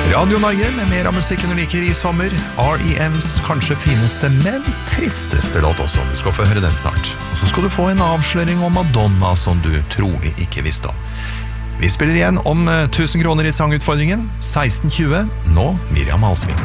Radio Norge med mer av musikken du liker i sommer. R.E.M's kanskje fineste, men tristeste låt også. Du skal få høre den snart. Og så skal du få en avsløring om Madonna som du trolig ikke visste om. Vi spiller igjen om 1000 kroner i sangutfordringen. 16:20. Nå Miriam Alsvik.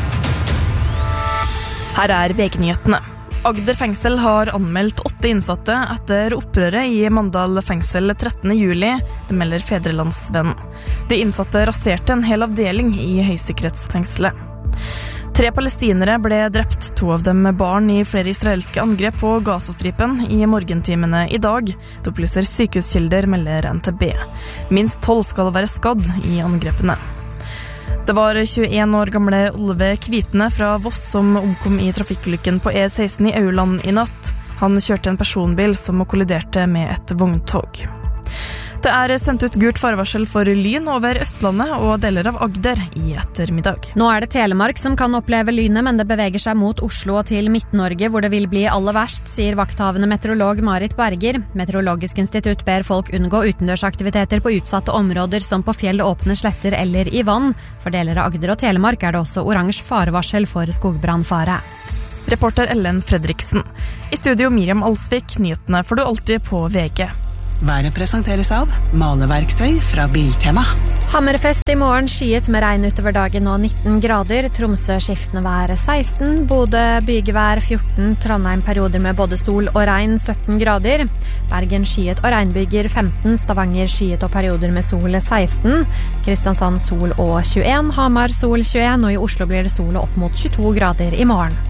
Her er VG-nyhetene. Agder fengsel har anmeldt 8 innsatte etter opprøret i Mandal fengsel 13. juli, det melder Fedrelandsvennen. De innsatte raserte en hel avdeling i høysikkerhetsfengselet. 3 palestinere ble drept, 2 av dem barn i flere israelske angrep på Gazastripen i morgentimene i dag. Det opplyser sykehuskilder, melder NTB. Minst 12 skal være skadd i angrepene. Det var 21 år gamle Olve Kvitne fra Voss som omkom i trafikkulykken på E16 i Auland i natt. Han kjørte en personbil som kolliderte med et vogntog. Det er sendt ut gult farevarsel for lyn over Østlandet og deler av Agder i ettermiddag. Nå er det Telemark som kan oppleve lynet, men det beveger seg mot Oslo og til Midt-Norge, hvor det vil bli aller verst, sier vakthavende meteorolog Marit Berger. Meteorologisk institutt ber folk unngå utendørsaktiviteter på utsatte områder som på fjell, åpne sletter eller i vann. For deler av Agder og Telemark er det også oransje farevarsel for skogbrannfare. Reporter Ellen Fredriksen. I studio Miriam Alsvik, nyhetene får du alltid på VG. Været presenteres av maleverktøy fra Biltema. Hammerfest i morgen, skyet med regn utover dagen og 19 grader. Tromsø skiftende vær 16, Bodø bygevær 14, Trondheim perioder med både sol og regn 17 grader. Bergen skyet og regnbyger 15, Stavanger skyet og perioder med sol 16, Kristiansand sol og 21, Hamar sol 21, og i Oslo blir det sol opp mot 22 grader i morgen.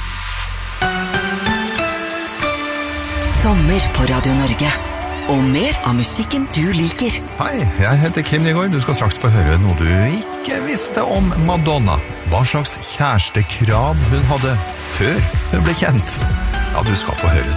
Sommer på Radio Norge. Og mer av musikken du liker. Hei, jeg heter Kim Nygaard. Du skal straks få høre noe du ikke visste om Madonna. Hva slags kjærestekrav hun hadde før hun ble kjent. Ja, du skal få høre.